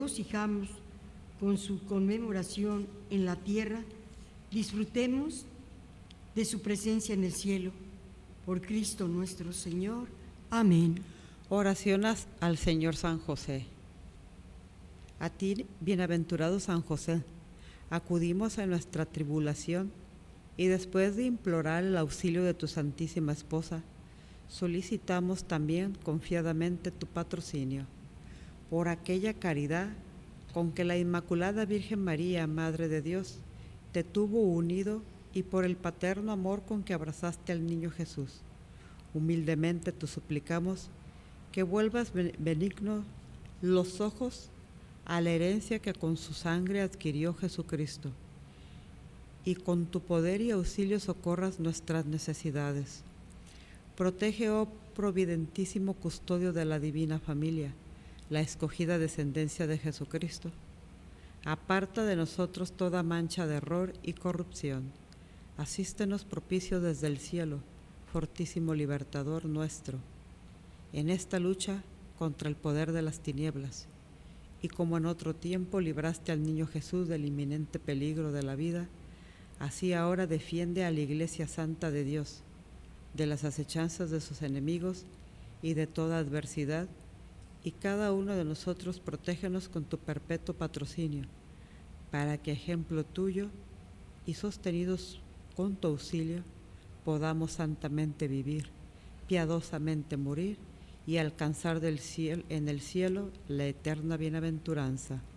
regocijamos con su conmemoración en la tierra, disfrutemos de su presencia en el cielo. Por Cristo nuestro Señor. Amén. Oraciones al Señor San José. A ti, bienaventurado San José, acudimos a nuestra tribulación y después de implorar el auxilio de tu Santísima Esposa, solicitamos también confiadamente tu patrocinio por aquella caridad con que la Inmaculada Virgen María, Madre de Dios, te tuvo unido y por el paterno amor con que abrazaste al niño Jesús. Humildemente te suplicamos que vuelvas benigno los ojos a la herencia que con su sangre adquirió Jesucristo, y con tu poder y auxilio socorras nuestras necesidades. Protege, oh providentísimo custodio de la divina familia, la escogida descendencia de Jesucristo. Aparta de nosotros toda mancha de error y corrupción. Asístenos propicio desde el cielo, fortísimo libertador nuestro, en esta lucha contra el poder de las tinieblas, y como en otro tiempo libraste al niño Jesús del inminente peligro de la vida, así ahora defiende a la Iglesia Santa de Dios de las acechanzas de sus enemigos y de toda adversidad, y cada uno de nosotros protégenos con tu perpetuo patrocinio, para que, ejemplo tuyo y sostenidos con tu auxilio, podamos santamente vivir, piadosamente morir y alcanzar en el cielo la eterna bienaventuranza.